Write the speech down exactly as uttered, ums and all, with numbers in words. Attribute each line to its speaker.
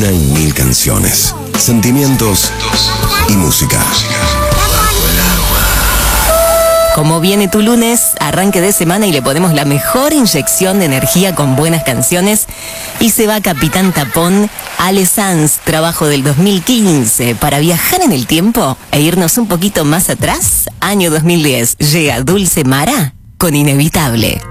Speaker 1: Hay mil canciones, sentimientos y música.
Speaker 2: Como viene tu lunes, arranque de semana y le ponemos la mejor inyección de energía con buenas canciones. Y se va Capitán Tapón, Ale Sanz, trabajo del dos mil quince. Para viajar en el tiempo e irnos un poquito más atrás, año dos mil diez, llega Dulce Mara con Inevitable.